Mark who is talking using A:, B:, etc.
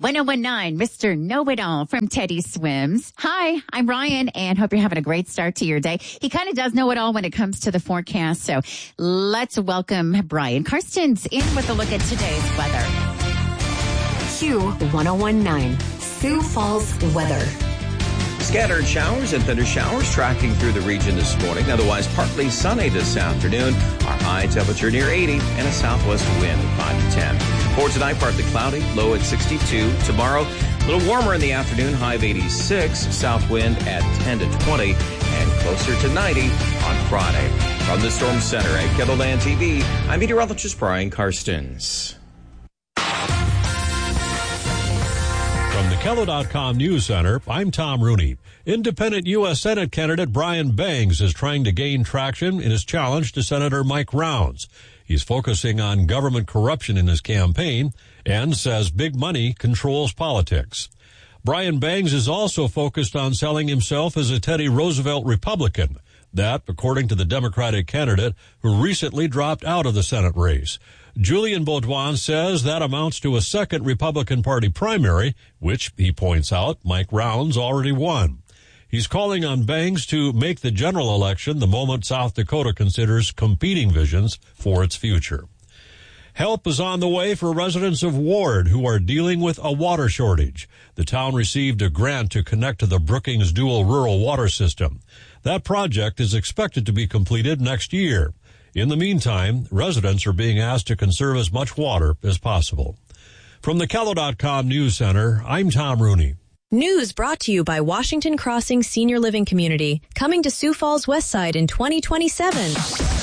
A: 1019, Mr. Know-It-All from Teddy Swims. Hi, I'm Ryan, and hope you're having a great start to your day. He kind of does know it all when it comes to the forecast, so let's welcome Brian Karstens in with a look at today's weather.
B: Q1019, Sioux Falls weather.
C: Scattered showers and thunder showers tracking through the region this morning. Otherwise, partly sunny this afternoon. Our high temperature near 80 and a southwest wind at 5 to 10. For tonight, partly cloudy, low at 62. Tomorrow, a little warmer in the afternoon, high of 86. South wind at 10 to 20 and closer to 90 on Friday. From the Storm Center at KELOLAND TV, I'm meteorologist Brian Karstens.
D: From the KELO.com News Center, I'm Tom Rooney. Independent U.S. Senate candidate Brian Bangs is trying to gain traction in his challenge to Senator Mike Rounds. He's focusing on government corruption in his campaign and says big money controls politics. Brian Bangs is also focused on selling himself as a Teddy Roosevelt Republican. That, according to the Democratic candidate who recently dropped out of the Senate race. Julian Baudouin says that amounts to a second Republican Party primary, which, he points out, Mike Rounds already won. He's calling on Bangs to make the general election the moment South Dakota considers competing visions for its future. Help is on the way for residents of Ward who are dealing with a water shortage. The town received a grant to connect to the Brookings Dual Rural Water System. That project is expected to be completed next year. In the meantime, residents are being asked to conserve as much water as possible. From the KELO.com News Center, I'm Tom Rooney.
E: News brought to you by Washington Crossing Senior Living Community, coming to Sioux Falls Westside in 2027.